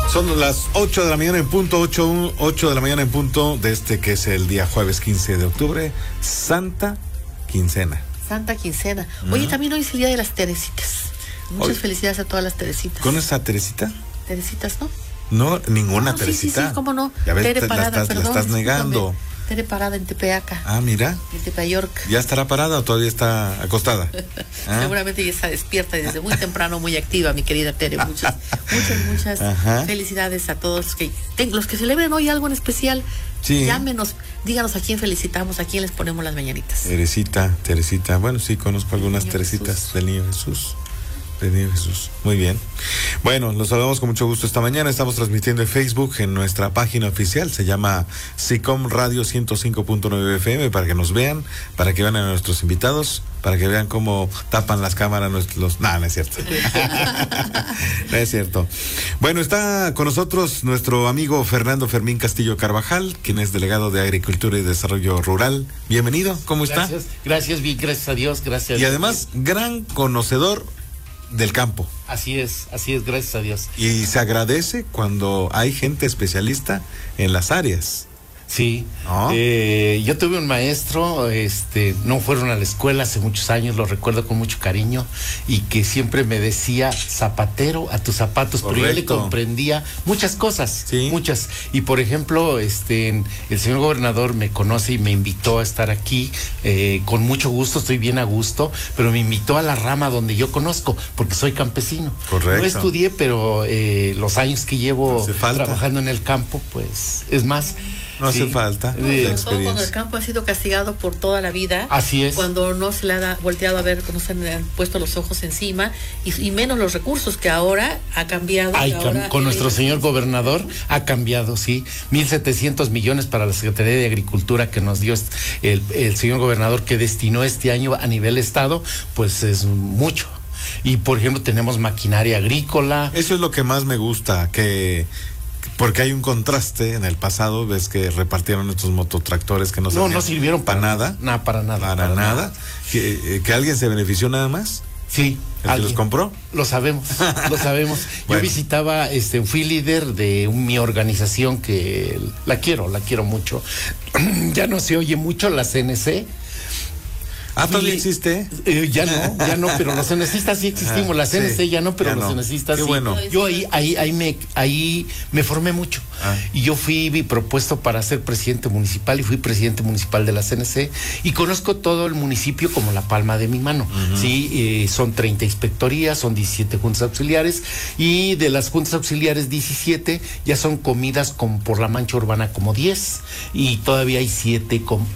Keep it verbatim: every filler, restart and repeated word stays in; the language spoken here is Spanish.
Son las ocho de la mañana en punto, ocho, ocho de la mañana en punto de este que es el día jueves quince de octubre, Santa Quincena. Santa Quincena. Oye, uh-huh. También hoy es el día de las Teresitas. Muchas hoy, felicidades a todas las Teresitas. ¿Conoces a Teresita? Teresitas, ¿no? No, ninguna no, Teresita. Sí, sí, sí, cómo no. Ya ves, Tere te, Parada, la estás, perdón, la estás negando. Tere Parada en Tepeaca. Ah, mira. En Tepeyork. ¿Ya estará parada o todavía está acostada? ¿Ah? Seguramente ya está despierta y desde muy temprano, muy activa, mi querida Tere. Muchas, muchas, muchas Ajá. felicidades a todos los que, los que celebren hoy algo en especial. Sí. Llámenos, díganos a quién felicitamos, a quién les ponemos las mañanitas. Teresita, Teresita. Bueno, sí, conozco algunas Teresitas Jesús. del Niño Jesús. Del Niño Jesús. Muy bien. Bueno, los saludamos con mucho gusto esta mañana. Estamos transmitiendo en Facebook, en nuestra página oficial. Se llama SICOM Radio ciento cinco punto nueve F M, para que nos vean, para que vean a nuestros invitados, para que vean cómo tapan las cámaras nuestros... No, no es cierto. No es cierto. Bueno, está con nosotros nuestro amigo Fernando Fermín Castillo Carvajal, quien es delegado de Agricultura y Desarrollo Rural. Bienvenido, ¿cómo está? Gracias, gracias, bien, gracias a Dios, gracias. Y además, gran conocedor del campo. Así es, así es, gracias a Dios. Y se agradece cuando hay gente especialista en las áreas. Sí, ¿no? eh, yo tuve un maestro, este, no fueron a la escuela hace muchos años, lo recuerdo con mucho cariño, y que siempre me decía, zapatero a tus zapatos. Correcto. Pero yo le comprendía muchas cosas, ¿sí? Muchas. Y por ejemplo, este, el señor gobernador me conoce y me invitó a estar aquí, eh, con mucho gusto, estoy bien a gusto, pero me invitó a la rama donde yo conozco, porque soy campesino. Correcto. No estudié, pero eh, los años que llevo trabajando en el campo, pues, es más... No hace sí. falta. No, sobre todo cuando el campo ha sido castigado por toda la vida. Así es. Cuando no se le ha volteado a ver, no se le han puesto los ojos encima, y, y menos los recursos, que ahora ha cambiado. Ay, ahora con nuestro señor gobernador ha cambiado, sí. mil setecientos millones para la Secretaría de Agricultura que nos dio el, el señor gobernador, que destinó este año a nivel estado, pues es mucho. Y por ejemplo tenemos maquinaria agrícola. Eso es lo que más me gusta, que... Porque hay un contraste. En el pasado ves que repartieron estos mototractores que no, no, no sirvieron para nada. Nada, para nada. Para, para nada. nada. ¿Que, ¿Que alguien se benefició nada más? Sí. ¿El que los compró? Lo sabemos, lo sabemos. Bueno. Yo visitaba, este, fui líder de un, mi organización que la quiero, la quiero mucho. Ya no se oye mucho, la C N C. Ah, ¿todavía existe? Eh, ya no, ya no, pero los cenecistas sí existimos, la C N C sí, ya no, pero ya los no. cenecistas Qué sí. Bueno. Yo ahí, ahí, ahí me, ahí me formé mucho. Ah. Y yo fui propuesto para ser presidente municipal y fui presidente municipal de la C N C y conozco todo el municipio como la palma de mi mano. Uh-huh. Sí, eh, son treinta inspectorías, son diecisiete juntas auxiliares, y de las juntas auxiliares diecisiete ya son comidas como por la mancha urbana como diez, y todavía hay siete com-